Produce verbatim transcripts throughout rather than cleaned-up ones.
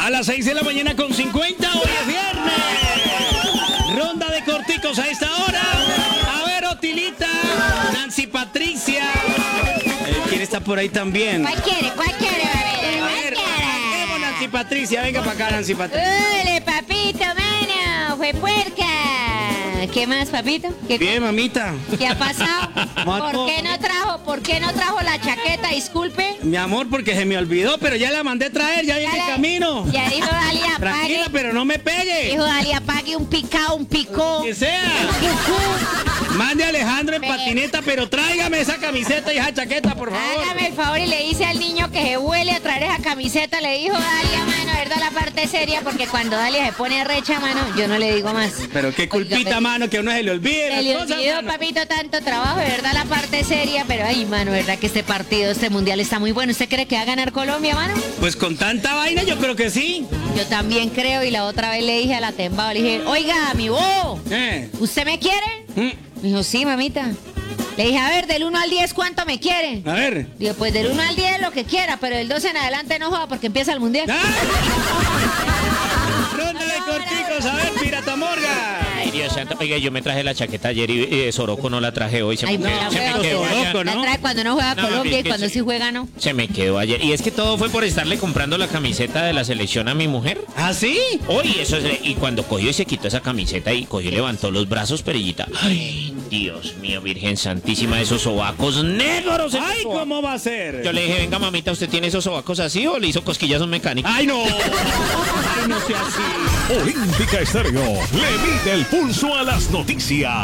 A las seis de la mañana con cincuenta, hoy es viernes. Ronda de corticos a esta hora. A ver, Otilita, Nancy Patricia. Eh, ¿Quién está por ahí también? ¿Cuál quiere? ¿Cuál quiere, bebé? A ver, arranquemos, Nancy Patricia. Venga para acá, Nancy Patricia. ¡Ole, papito, mano! ¡Fue puerca! ¿Qué más, papito? ¿Qué, Bien, mamita. ¿Qué ha pasado? ¿Por qué no trajo, por qué no trajo la chaqueta? Disculpe. Mi amor, porque se me olvidó, pero ya la mandé traer, ya viene en camino. Ya dijo Dalia, apague. Tranquila, pero no me pegue. Dijo Dalia, apague un picao, un picó. Que sea. Mande a Alejandro en patineta, pero tráigame esa camiseta y esa chaqueta, por favor. Hágame el favor y le dice al niño que se huele a traer esa camiseta. Le dijo Dalia, mano, ¿verdad? La parte seria, porque cuando Dalia se pone recha, mano, yo no le digo más. Pero qué culpita, Oiga, mano, que a uno se le olvide. Se le olvidó, papito, tanto trabajo, de verdad, la parte seria. Pero, ay, mano, ¿verdad? Que este partido, este mundial está muy bueno. ¿Usted cree que va a ganar Colombia, mano? Pues con tanta vaina, yo creo que sí. Yo también creo, y la otra vez le dije a la Tembao, le dije, oiga, mi bo, ¿Eh? ¿usted me quiere? ¿Mm? Me dijo, sí, mamita. Le dije, a ver, del uno al diez, ¿cuánto me quiere? A ver. Digo, pues del uno al diez lo que quiera, pero del doce en adelante no joda porque empieza el mundial. Ronda de corticos, a ver, Pirata Morga. Ay, Dios santo, oiga, yo me traje la chaqueta ayer y, y de Soroco no la traje hoy. Se Ay, me, no, se me no, quedó no, ayer. La trae cuando no juega No, Colombia es que y cuando se- sí juega no. Se me quedó ayer. Y es que todo fue por estarle comprando la camiseta de la selección a mi mujer. ¿Ah, sí? Hoy eso es, y cuando cogió y se quitó esa camiseta y cogió y levantó los brazos, Perillita. Ay, Dios mío, Virgen Santísima, esos sobacos negros. esos Ay, sobacos. ¿cómo va a ser? Yo le dije, venga, mamita, ¿usted tiene esos sobacos así o le hizo cosquillas a un mecánico? Ay, no. Ay, no sea así. Olímpica Estéreo le mide el pulso a las noticias.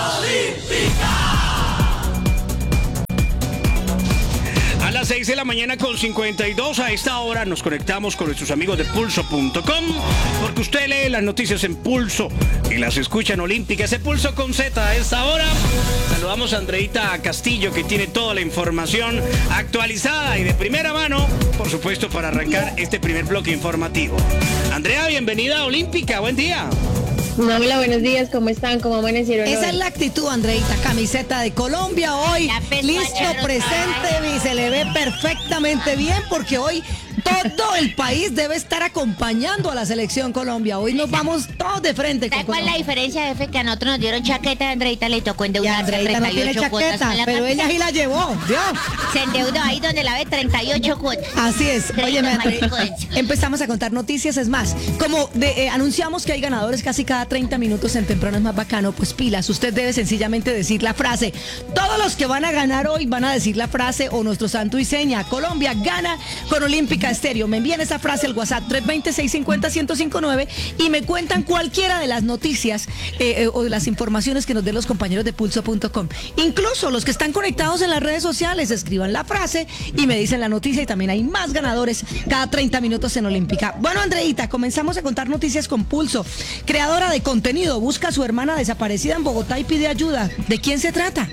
A las seis de la mañana con cincuenta y dos, a esta hora nos conectamos con nuestros amigos de pulso punto com, porque usted lee las noticias en Pulso y las escucha en Olímpica, ese Pulso con Z. A esta hora saludamos a Andreita Castillo, que tiene toda la información actualizada y de primera mano, por supuesto, para arrancar este primer bloque informativo. Andrea, bienvenida a Olímpica, buen día. Hola, buenos días, ¿cómo están? ¿Cómo amanecieron Esa hoy? es la actitud, Andreita. Camiseta de Colombia hoy, La pesca listo, de presente, y se le ve perfectamente bien porque hoy todo el país debe estar acompañando a la selección Colombia. Hoy nos vamos todos de frente con ¿Sabes cuál es la Colombia. diferencia, jefe? Que a nosotros nos dieron chaqueta, a Andreita le tocó Y endeudarse Andreita no tiene treinta y ocho cuotas chaqueta, con la pero camisa. ella sí la llevó, ¿vio? Se endeudó ahí donde la ve, treinta y ocho cuotas. Así es. Oye, Crédito Andreita, maricocha. empezamos a contar noticias. Es más, como de, eh, anunciamos que hay ganadores casi cada treinta minutos en Temprano es más bacano, pues pilas. Usted debe sencillamente decir la frase. Todos los que van a ganar hoy van a decir la frase o nuestro santo y seña. Colombia gana con Olímpica Estéreo. Me envían esa frase al WhatsApp tres dos cero, seis cinco cero, uno cero cinco nueve y me cuentan cualquiera de las noticias eh, eh, o de las informaciones que nos den los compañeros de pulso punto com. Incluso los que están conectados en las redes sociales, escriban la frase y me dicen la noticia, y también hay más ganadores cada treinta minutos en Olímpica. Bueno, Andreita, comenzamos a contar noticias con Pulso. Creadora de contenido busca a su hermana desaparecida en Bogotá y pide ayuda. ¿De quién se trata?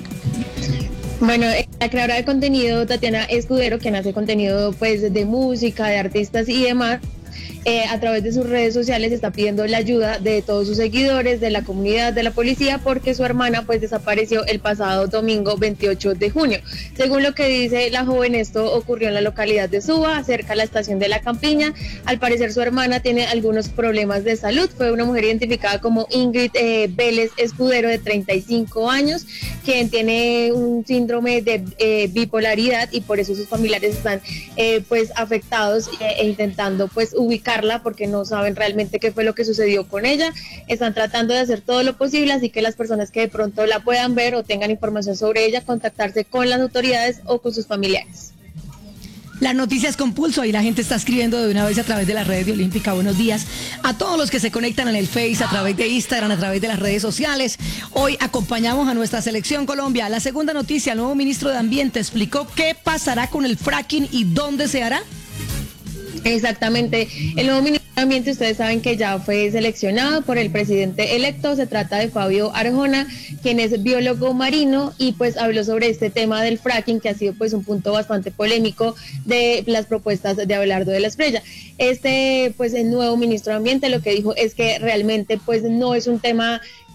Bueno, la creadora de contenido, Tatiana Escudero, quien hace contenido pues de música, de artistas y demás, eh, a través de sus redes sociales está pidiendo la ayuda de todos sus seguidores, de la comunidad, de la policía, porque su hermana pues desapareció el pasado domingo veintiocho de junio. Según lo que dice la joven, esto ocurrió en la localidad de Suba, cerca a la estación de La Campiña. Al parecer su hermana tiene algunos problemas de salud. Fue una mujer identificada como Ingrid eh, Vélez Escudero, de treinta y cinco años, quien tiene un síndrome de eh, bipolaridad, y por eso sus familiares están eh, pues afectados eh, e intentando pues ubicarla, porque no saben realmente qué fue lo que sucedió con ella. Están tratando de hacer todo lo posible, así que las personas que de pronto la puedan ver o tengan información sobre ella, contactarse con las autoridades o con sus familiares. Las noticias con Pulso, y la gente está escribiendo de una vez a través de las redes de Olímpica. Buenos días a todos los que se conectan en el Face, a través de Instagram, a través de las redes sociales. Hoy acompañamos a nuestra selección Colombia. La segunda noticia: el nuevo ministro de Ambiente explicó qué pasará con el fracking y dónde se hará. Exactamente, el nuevo ministro de Ambiente, ustedes saben que ya fue seleccionado por el presidente electo. Se trata de Fabio Arjona, quien es biólogo marino, y pues habló sobre este tema del fracking, que ha sido pues un punto bastante polémico de las propuestas de Abelardo de la Espriella. Este pues el nuevo ministro de Ambiente lo que dijo es que realmente pues no es un tema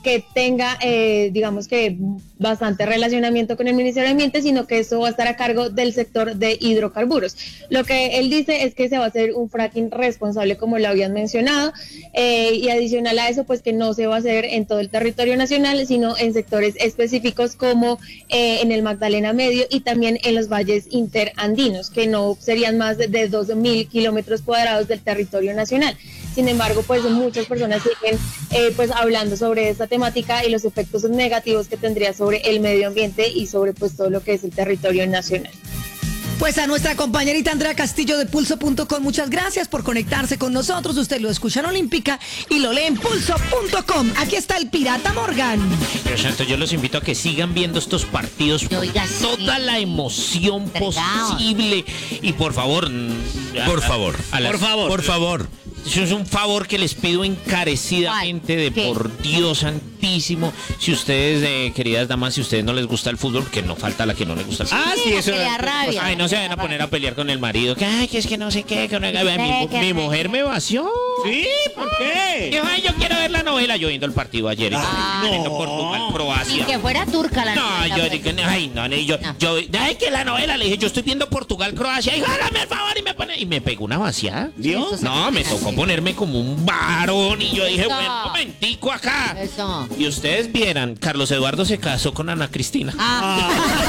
que tenga, eh, digamos que bastante relacionamiento con el Ministerio de Ambiente, sino que esto va a estar a cargo del sector de hidrocarburos. Lo que él dice es que se va a hacer un fracking responsable, como lo habían mencionado, eh, y adicional a eso, pues que no se va a hacer en todo el territorio nacional, sino en sectores específicos como eh, en el Magdalena Medio y también en los valles interandinos, que no serían más de dos mil kilómetros cuadrados del territorio nacional. Sin embargo, pues muchas personas siguen eh, pues hablando sobre esta temática y los efectos negativos que tendría sobre el medio ambiente y sobre pues todo lo que es el territorio nacional. Pues a nuestra compañerita Andrea Castillo de pulso punto com, muchas gracias por conectarse con nosotros. Usted lo escucha en Olímpica y lo lee en pulso punto com. Aquí está el Pirata Morgan. Dios santo, yo los invito a que sigan viendo estos partidos con Oiga, sí. toda la emoción Entregado. posible. Y por favor, Por favor. a las- Por favor. Por favor. Eso es un favor que les pido encarecidamente, de ¿Qué? por Dios santísimo. Si ustedes, eh, queridas damas, si a ustedes no les gusta el fútbol, que no falta la que no les gusta el fútbol. Ah, sí, eso. Que le da rabia. Ay, no se van a poner a pelear con el marido. Que, ay, que es que no sé qué. Que no, mi, que- mi mujer me vació. Sí, ¿por qué? Dijo, ay, yo quiero ver la novela. Yo viendo el partido ayer. Ah, viendo Portugal, Ni Croacia. que fuera turca la No, novela, yo pues. dije, ay, no, no, y yo, No. yo, ay, que la novela, le dije, yo estoy viendo Portugal, Croacia, y hágame el favor, y me pone, y me pegó una vaciada. ¿Dios? No, me tocó ponerme como un varón, y yo dije, Eso. bueno, un momentico acá. Eso. Y ustedes vieran, Carlos Eduardo se casó con Ana Cristina. Ah.